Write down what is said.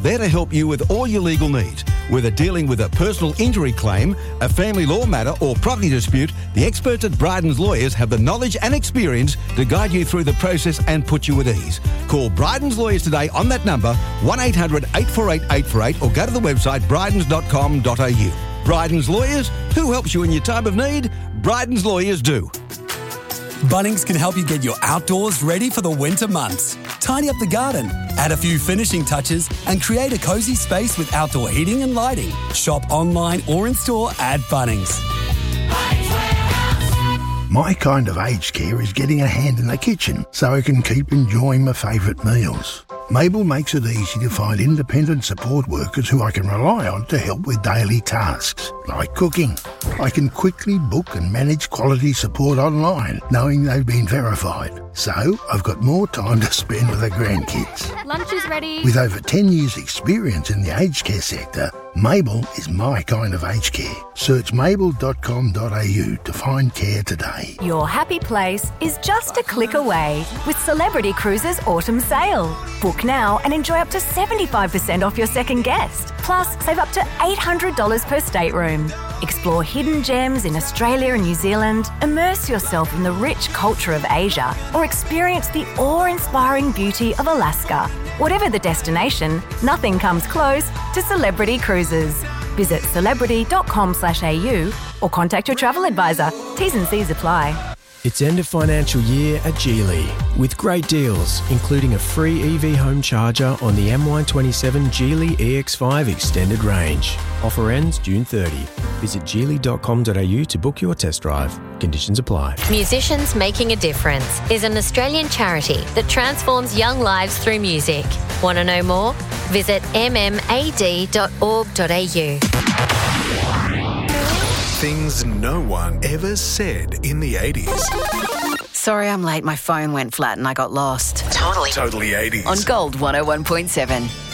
there to help you with all your legal needs. Whether dealing with a personal injury claim, a family law matter or property dispute, the experts at Bryden's Lawyers have the knowledge and experience to guide you through the process and put you at ease. Call Bryden's Lawyers today on that number, 1800 848 848, or go to the website brydens.com.au. Bryden's Lawyers, who helps you in your time of need? Bryden's Lawyers do. Bunnings can help you get your outdoors ready for the winter months. Tidy up the garden, add a few finishing touches, and create a cosy space with outdoor heating and lighting. Shop online or in store at Bunnings. My kind of aged care is getting a hand in the kitchen so I can keep enjoying my favourite meals. Mabel makes it easy to find independent support workers who I can rely on to help with daily tasks, like cooking. I can quickly book and manage quality support online, knowing they've been verified. So I've got more time to spend with the grandkids. Lunch is ready. With over 10 years' experience in the aged care sector, Mabel is my kind of aged care. Search mabel.com.au to find care today. Your happy place is just a click away with Celebrity Cruises Autumn Sale. Book now and enjoy up to 75% off your second guest. Plus, save up to $800 per stateroom. Explore hidden gems in Australia and New Zealand, immerse yourself in the rich culture of Asia, or experience the awe-inspiring beauty of Alaska. Whatever the destination, nothing comes close to Celebrity Cruises. Visit celebrity.com.au or contact your travel advisor. T's and C's apply. It's end of financial year at Geely with great deals, including a free EV home charger on the MY27 Geely EX5 extended range. Offer ends June 30. Visit geely.com.au to book your test drive. Conditions apply. Musicians Making a Difference is an Australian charity that transforms young lives through music. Want to know more? Visit mmad.org.au. Things no one ever said in the 80s. Sorry I'm late. My phone went flat and I got lost. Totally 80s. On Gold 101.7.